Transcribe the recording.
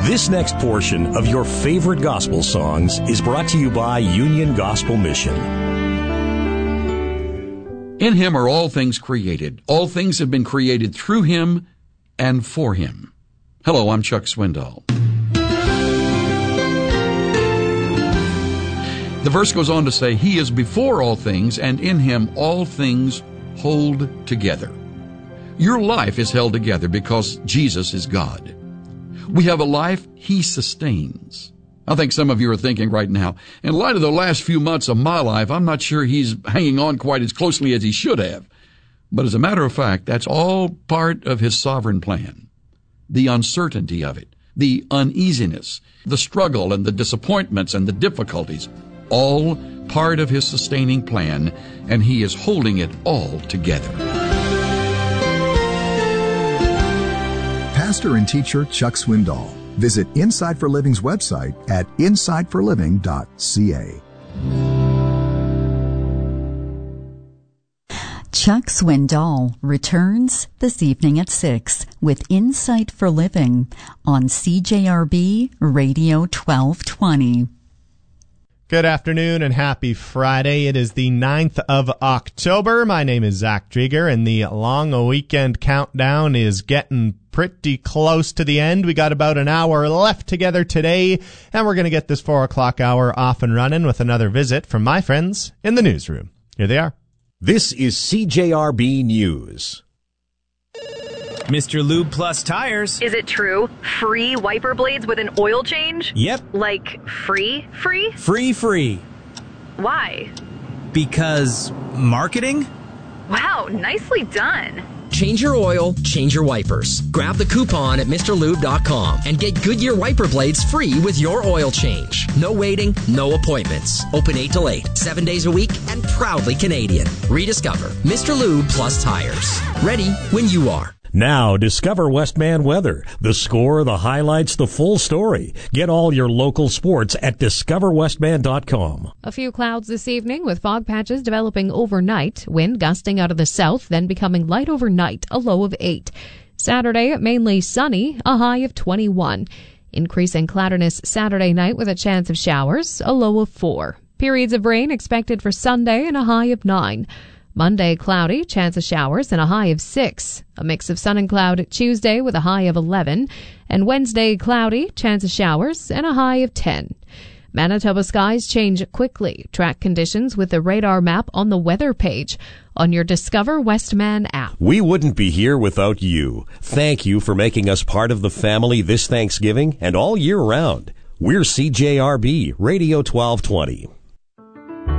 This next portion of your favorite gospel songs is brought to you by Union Gospel Mission. In Him are all things created. All things have been created through Him and for Him. Hello, I'm Chuck Swindoll. The verse goes on to say, He is before all things, and in Him all things hold together. Your life is held together because Jesus is God. We have a life He sustains. I think some of you are thinking right now, in light of the last few months of my life, I'm not sure He's hanging on quite as closely as He should have. But as a matter of fact, that's all part of His sovereign plan. The uncertainty of it, the uneasiness, the struggle and the disappointments and the difficulties, all part of His sustaining plan, and He is holding it all together. Pastor and teacher Chuck Swindoll. Visit Insight for Living's website at insightforliving.ca. Chuck Swindoll returns this evening at 6 with Insight for Living on CJRB Radio 1220. Good afternoon and happy Friday. It is the 9th of October. My name is Zach Drieger, and the long weekend countdown is getting pretty close to the end. We got about an hour left together today, and we're going to get this 4 o'clock hour off and running with another visit from my friends in the newsroom. Here they are. This is CJRB News. Mr. Lube Plus Tires. Is it true? Free wiper blades with an oil change? Yep. Like free? Free. Why? Because marketing? Wow, nicely done. Change your oil, change your wipers. Grab the coupon at MrLube.com and get Goodyear wiper blades free with your oil change. No waiting, no appointments. Open 8 till 8, 7 days a week, and proudly Canadian. Rediscover Mr. Lube Plus Tires. Ready when you are. Now, discover Westman weather. The score, the highlights, the full story. Get all your local sports at discoverwestman.com. A few clouds this evening with fog patches developing overnight. Wind gusting out of the south, then becoming light overnight, a low of 8. Saturday, mainly sunny, a high of 21. Increasing cloudiness Saturday night with a chance of showers, a low of 4. Periods of rain expected for Sunday and a high of 9. Monday, cloudy, chance of showers, and a high of 6. A mix of sun and cloud Tuesday with a high of 11. And Wednesday, cloudy, chance of showers, and a high of 10. Manitoba skies change quickly. Track conditions with the radar map on the weather page on your Discover Westman app. We wouldn't be here without you. Thank you for making us part of the family this Thanksgiving and all year round. We're CJRB Radio 1220.